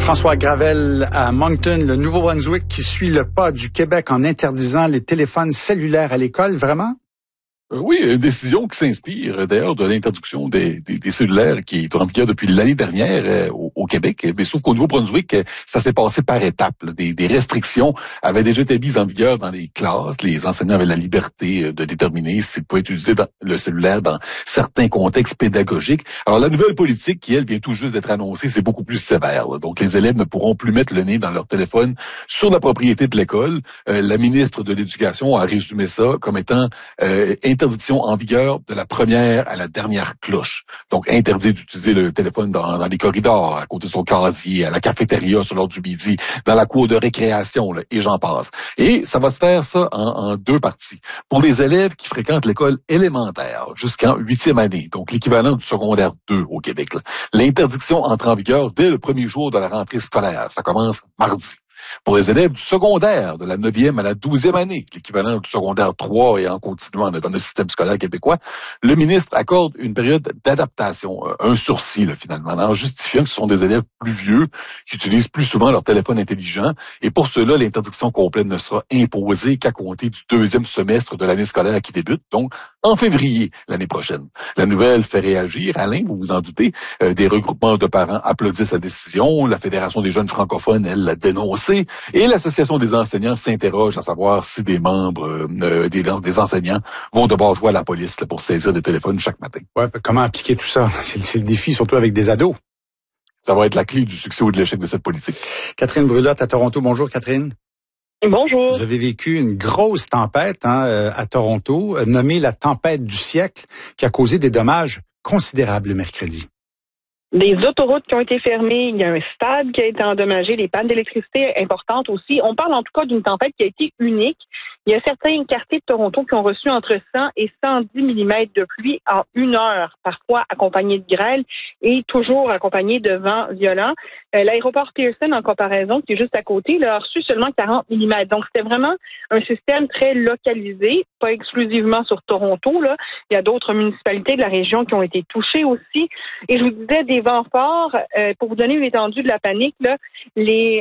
François Gravel à Moncton, le Nouveau-Brunswick, qui suit le pas du Québec en interdisant les téléphones cellulaires à l'école, vraiment? Oui, une décision qui s'inspire d'ailleurs de l'interdiction des cellulaires qui est en vigueur depuis l'année dernière au Québec. Mais sauf qu'au Nouveau-Brunswick, ça s'est passé par étapes. Des restrictions avaient déjà été mises en vigueur dans les classes. Les enseignants avaient la liberté de déterminer s'ils pouvaient utiliser le cellulaire dans certains contextes pédagogiques. Alors la nouvelle politique qui, elle, vient tout juste d'être annoncée, c'est beaucoup plus sévère. Là. Donc les élèves ne pourront plus mettre le nez dans leur téléphone sur la propriété de l'école. La ministre de l'Éducation a résumé ça comme étant interdiction en vigueur de la première à la dernière cloche. Donc, interdit d'utiliser le téléphone dans les corridors, à côté de son casier, à la cafétéria sur l'heure du midi, dans la cour de récréation, là, et j'en passe. Et ça va se faire, ça, en deux parties. Pour les élèves qui fréquentent l'école élémentaire jusqu'en 8e année, donc l'équivalent du secondaire 2 au Québec, là, l'interdiction entre en vigueur dès le premier jour de la rentrée scolaire. Ça commence mardi. Pour les élèves du secondaire, de la 9e à la 12e année, l'équivalent du secondaire 3 et en continuant dans le système scolaire québécois, le ministre accorde une période d'adaptation, un sursis là, finalement, en justifiant que ce sont des élèves plus vieux qui utilisent plus souvent leur téléphone intelligent. Et pour cela, l'interdiction complète ne sera imposée qu'à compter du deuxième semestre de l'année scolaire qui débute, donc en février l'année prochaine. La nouvelle fait réagir, Alain, vous vous en doutez, des regroupements de parents applaudissent la décision, la Fédération des jeunes francophones, elle, l'a dénoncé, et l'Association des enseignants s'interroge à savoir si des membres des enseignants vont devoir jouer à la police là, pour saisir des téléphones chaque matin. Ouais, comment appliquer tout ça? C'est le défi, surtout avec des ados. Ça va être la clé du succès ou de l'échec de cette politique. Catherine Brulotte à Toronto. Bonjour, Catherine. Bonjour. Vous avez vécu une grosse tempête à Toronto, nommée la tempête du siècle, qui a causé des dommages considérables le mercredi. Des autoroutes qui ont été fermées, il y a un stade qui a été endommagé, des pannes d'électricité importantes aussi. On parle en tout cas d'une tempête qui a été unique. Il y a certains quartiers de Toronto qui ont reçu entre 100 et 110 mm de pluie en 1 heure, parfois accompagnés de grêle et toujours accompagnés de vents violents. L'aéroport Pearson, en comparaison, qui est juste à côté, a reçu seulement 40 mm. Donc, c'était vraiment un système très localisé, pas exclusivement sur Toronto. Là. Il y a d'autres municipalités de la région qui ont été touchées aussi. Et je vous disais, des vents forts, pour vous donner une étendue de la panique, là, une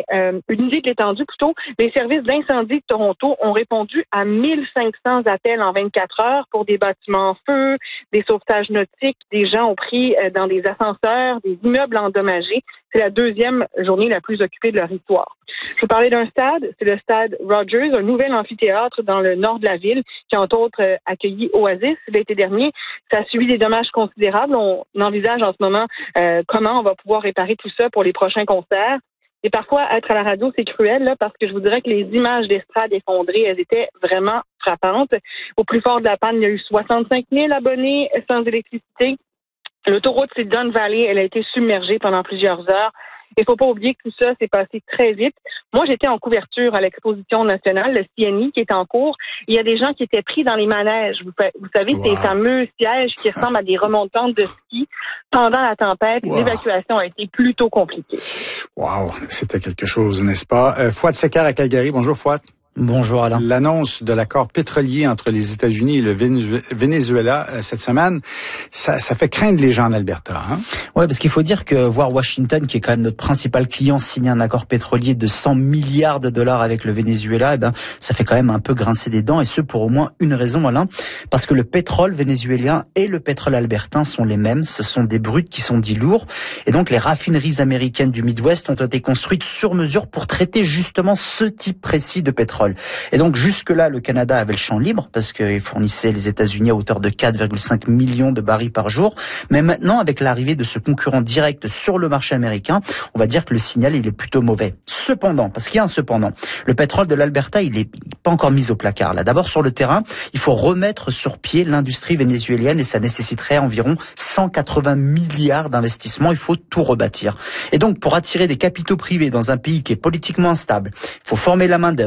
idée de l'étendue plutôt, les services d'incendie de Toronto ont répondu à 1500 appels en 24 heures pour des bâtiments en feu, des sauvetages nautiques, des gens ont pris dans des ascenseurs, des immeubles endommagés. C'est la deuxième journée la plus occupée de leur histoire. Je vous parlais d'un stade, c'est le stade Rogers, un nouvel amphithéâtre dans le nord de la ville qui a entre autres accueilli Oasis l'été dernier. Ça a subi des dommages considérables. On envisage en ce moment comment on va pouvoir réparer tout ça pour les prochains concerts. Et parfois, être à la radio, c'est cruel, là, parce que je vous dirais que les images d'estrade effondrées, elles étaient vraiment frappantes. Au plus fort de la panne, il y a eu 65 000 abonnés sans électricité. L'autoroute Don Valley, elle a été submergée pendant plusieurs heures. Il ne faut pas oublier que tout ça s'est passé très vite. Moi, j'étais en couverture à l'exposition nationale, le CNI, qui est en cours. Il y a des gens qui étaient pris dans les manèges. Vous savez, ces fameux sièges qui ressemblent à des remontantes de ski. Pendant la tempête, l'évacuation a été plutôt compliquée. Wow, c'était quelque chose, n'est-ce pas? Fouad Secker à Calgary. Bonjour, Fouad. Bonjour Alain. L'annonce de l'accord pétrolier entre les États-Unis et le Venezuela cette semaine, ça fait craindre les gens en Alberta. Hein? Ouais, parce qu'il faut dire que voir Washington, qui est quand même notre principal client, signer un accord pétrolier de 100 milliards de dollars avec le Venezuela, ça fait quand même un peu grincer des dents, et ce pour au moins une raison, Alain, parce que le pétrole vénézuélien et le pétrole albertain sont les mêmes. Ce sont des brutes qui sont dits lourds, et donc les raffineries américaines du Midwest ont été construites sur mesure pour traiter justement ce type précis de pétrole. Et donc jusque-là, le Canada avait le champ libre parce qu'il fournissait les États-Unis à hauteur de 4,5 millions de barils par jour. Mais maintenant, avec l'arrivée de ce concurrent direct sur le marché américain, on va dire que le signal, il est plutôt mauvais. Cependant, parce qu'il y a un cependant, le pétrole de l'Alberta, il est pas encore mis au placard. Là, d'abord sur le terrain, il faut remettre sur pied l'industrie vénézuélienne et ça nécessiterait environ 180 milliards d'investissements. Il faut tout rebâtir. Et donc, pour attirer des capitaux privés dans un pays qui est politiquement instable, il faut former la main-d'œuvre, il faut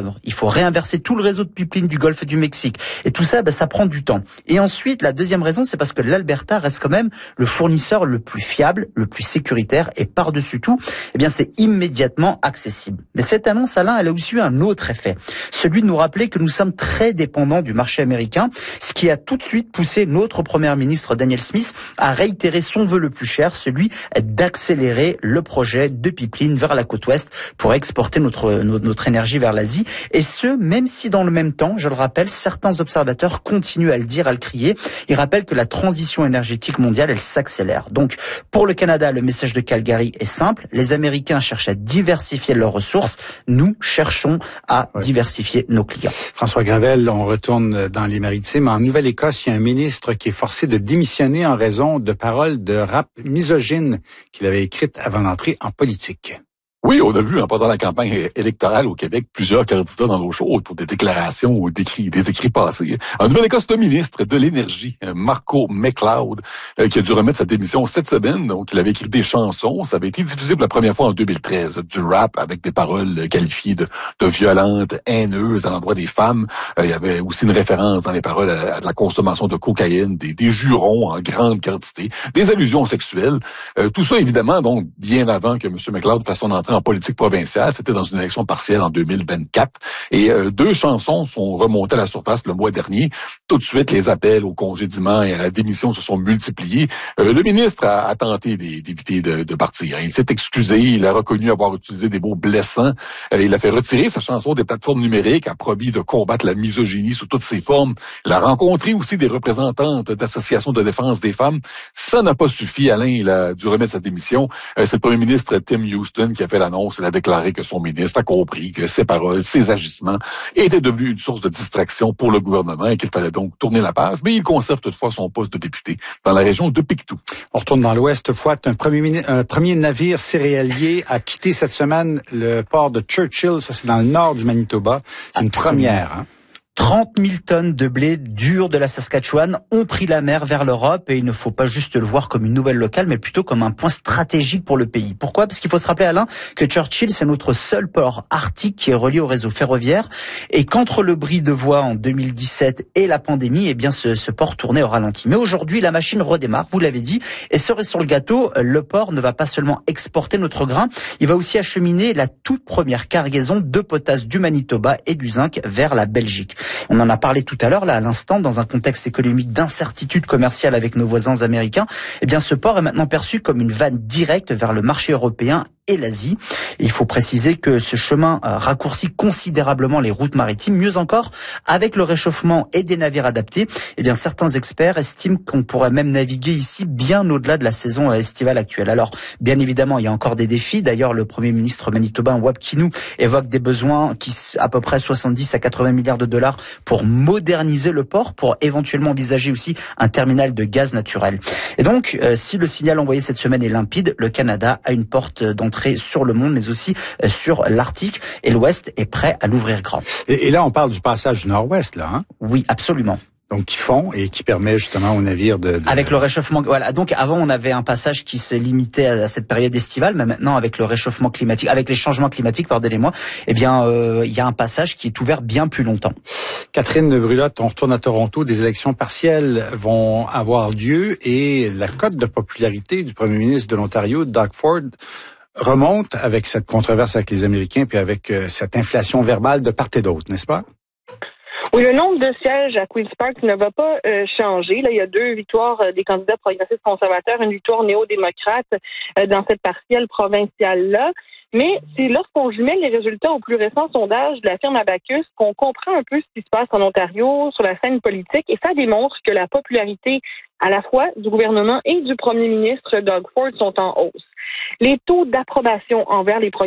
faut réinverser tout le réseau de pipelines du golfe du Mexique. Et tout ça, ça prend du temps. Et ensuite, la deuxième raison, c'est parce que l'Alberta reste quand même le fournisseur le plus fiable, le plus sécuritaire et par-dessus tout, c'est immédiatement accessible. Mais cette annonce, Alain, elle a aussi eu un autre effet. Celui de nous rappeler que nous sommes très dépendants du marché américain, ce qui a tout de suite poussé notre premier ministre Daniel Smith à réitérer son vœu le plus cher, celui d'accélérer le projet de pipeline vers la côte ouest pour exporter notre énergie vers l'Asie. Et ce, même si dans le même temps, je le rappelle, certains observateurs continuent à le dire, à le crier. Ils rappellent que la transition énergétique mondiale, elle s'accélère. Donc, pour le Canada, le message de Calgary est simple. Les Américains cherchent à diversifier leurs ressources. Nous cherchons à diversifier nos clients. François Gravel, on retourne dans les Maritimes. En Nouvelle-Écosse, il y a un ministre qui est forcé de démissionner en raison de paroles de rap misogynes qu'il avait écrites avant d'entrer en politique. Oui, on a vu pendant la campagne électorale au Québec plusieurs candidats dans l'eau chaude pour des déclarations ou des écrits passés. En Nouvelle-Écosse, le ministre de l'Énergie, Marco McLeod, qui a dû remettre sa démission cette semaine. Donc, il avait écrit des chansons. Ça avait été diffusé pour la première fois en 2013. Du rap avec des paroles qualifiées de violentes, haineuses à l'endroit des femmes. Il y avait aussi une référence dans les paroles à de la consommation de cocaïne, des jurons en grande quantité, des allusions sexuelles. Tout ça, évidemment, donc, bien avant que M. McLeod fasse son entrée en politique provinciale. C'était dans une élection partielle en 2024. Et deux chansons sont remontées à la surface le mois dernier. Tout de suite, les appels au congédiement et à la démission se sont multipliés. Le ministre a tenté d'éviter de partir. Il s'est excusé. Il a reconnu avoir utilisé des mots blessants. Il a fait retirer sa chanson des plateformes numériques, a promis de combattre la misogynie sous toutes ses formes. Il a rencontré aussi des représentantes d'associations de défense des femmes. Ça n'a pas suffi. Alain, il a dû remettre sa démission. C'est le premier ministre Tim Houston qui a fait l'annonce. Il a déclaré que son ministre a compris que ses paroles, ses agissements étaient devenus une source de distraction pour le gouvernement et qu'il fallait donc tourner la page. Mais il conserve toutefois son poste de député dans la région de Pictou. On retourne dans l'Ouest. Fouad, un premier navire céréalier a quitté cette semaine le port de Churchill. Ça, c'est dans le nord du Manitoba. C'est une première, hein? 30 000 tonnes de blé dur de la Saskatchewan ont pris la mer vers l'Europe et il ne faut pas juste le voir comme une nouvelle locale, mais plutôt comme un point stratégique pour le pays. Pourquoi ? Parce qu'il faut se rappeler, Alain, que Churchill, c'est notre seul port arctique qui est relié au réseau ferroviaire et qu'entre le bris de voie en 2017 et la pandémie, ce port tournait au ralenti. Mais aujourd'hui, la machine redémarre, vous l'avez dit, et cerise sur le gâteau, le port ne va pas seulement exporter notre grain, il va aussi acheminer la toute première cargaison de potasse du Manitoba et du zinc vers la Belgique. On en a parlé tout à l'heure, là, à l'instant, dans un contexte économique d'incertitude commerciale avec nos voisins américains. Ce port est maintenant perçu comme une vanne directe vers le marché européen et l'Asie. Il faut préciser que ce chemin raccourcit considérablement les routes maritimes. Mieux encore, avec le réchauffement et des navires adaptés, certains experts estiment qu'on pourrait même naviguer ici bien au-delà de la saison estivale actuelle. Alors, bien évidemment, il y a encore des défis. D'ailleurs, le Premier ministre manitobain, Wab Kinew, évoque des besoins à peu près 70 à 80 milliards de dollars pour moderniser le port, pour éventuellement envisager aussi un terminal de gaz naturel. Et donc, si le signal envoyé cette semaine est limpide, le Canada a une porte d'entrée sur le monde, mais aussi sur l'Arctique, et l'Ouest est prêt à l'ouvrir grand. Et là, on parle du passage du Nord-Ouest, là, hein? Oui, absolument. Donc, qui font et qui permet justement aux navires Avec le réchauffement, voilà. Donc, avant, on avait un passage qui se limitait à cette période estivale, mais maintenant, avec le réchauffement climatique, avec les changements climatiques, pardonnez-moi, il y a un passage qui est ouvert bien plus longtemps. Catherine Brulotte, on retourne à Toronto. Des élections partielles vont avoir lieu et la cote de popularité du premier ministre de l'Ontario, Doug Ford, remonte avec cette controverse avec les Américains puis avec cette inflation verbale de part et d'autre, n'est-ce pas? Oui, le nombre de sièges à Queen's Park ne va pas changer. Là, il y a 2 victoires des candidats progressistes conservateurs, une victoire néo-démocrate dans cette partielle provinciale-là. Mais c'est lorsqu'on jumelle les résultats au plus récent sondage de la firme Abacus qu'on comprend un peu ce qui se passe en Ontario sur la scène politique et ça démontre que la popularité à la fois du gouvernement et du premier ministre Doug Ford sont en hausse. Les taux d'approbation envers les